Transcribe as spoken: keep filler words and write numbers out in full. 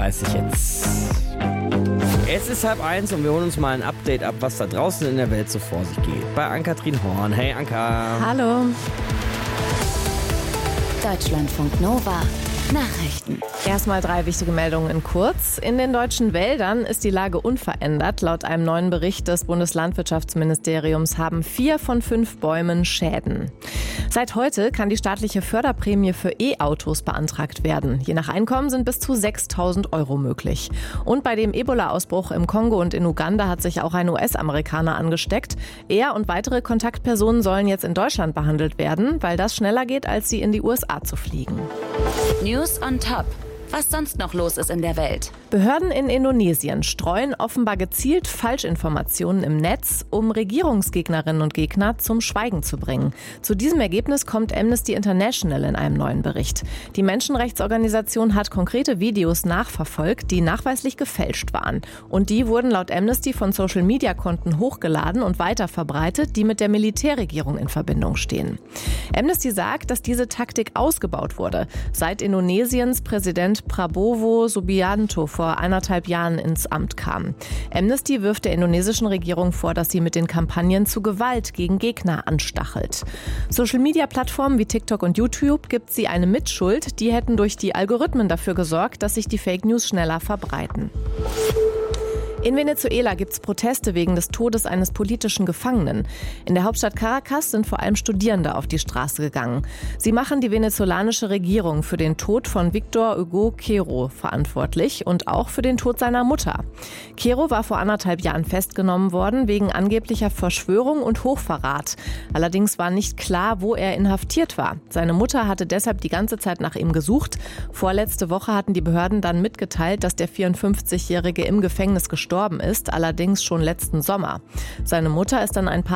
dreißig jetzt. Es ist halb eins und wir holen uns mal ein Update ab, was da draußen in der Welt so vor sich geht. Bei Ann-Kathrin Horn. Hey Anka. Hallo. Deutschlandfunk Nova. Nachrichten. Erstmal drei wichtige Meldungen in kurz. In den deutschen Wäldern ist die Lage unverändert. Laut einem neuen Bericht des Bundeslandwirtschaftsministeriums haben vier von fünf Bäumen Schäden. Seit heute kann die staatliche Förderprämie für E-Autos beantragt werden. Je nach Einkommen sind bis zu sechstausend Euro möglich. Und bei dem Ebola-Ausbruch im Kongo und in Uganda hat sich auch ein U S-Amerikaner angesteckt. Er und weitere Kontaktpersonen sollen jetzt in Deutschland behandelt werden, weil das schneller geht, als sie in die U S A zu fliegen. News on Top. Was sonst noch los ist in der Welt. Behörden in Indonesien streuen offenbar gezielt Falschinformationen im Netz, um Regierungsgegnerinnen und Gegner zum Schweigen zu bringen. Zu diesem Ergebnis kommt Amnesty International in einem neuen Bericht. Die Menschenrechtsorganisation hat konkrete Videos nachverfolgt, die nachweislich gefälscht waren. Und die wurden laut Amnesty von Social-Media-Konten hochgeladen und weiterverbreitet, die mit der Militärregierung in Verbindung stehen. Amnesty sagt, dass diese Taktik ausgebaut wurde, seit Indonesiens Präsident Prabowo Subianto vor eineinhalb Jahren ins Amt kam. Amnesty wirft der indonesischen Regierung vor, dass sie mit den Kampagnen zu Gewalt gegen Gegner anstachelt. Social-Media-Plattformen wie TikTok und YouTube gibt sie eine Mitschuld. Die hätten durch die Algorithmen dafür gesorgt, dass sich die Fake News schneller verbreiten. In Venezuela gibt es Proteste wegen des Todes eines politischen Gefangenen. In der Hauptstadt Caracas sind vor allem Studierende auf die Straße gegangen. Sie machen die venezolanische Regierung für den Tod von Victor Hugo Quero verantwortlich und auch für den Tod seiner Mutter. Quero war vor anderthalb Jahren festgenommen worden wegen angeblicher Verschwörung und Hochverrat. Allerdings war nicht klar, wo er inhaftiert war. Seine Mutter hatte deshalb die ganze Zeit nach ihm gesucht. Vorletzte Woche hatten die Behörden dann mitgeteilt, dass der vierundfünfzigjährige im Gefängnis gestorben ist, allerdings schon letzten Sommer. Seine Mutter ist dann ein paar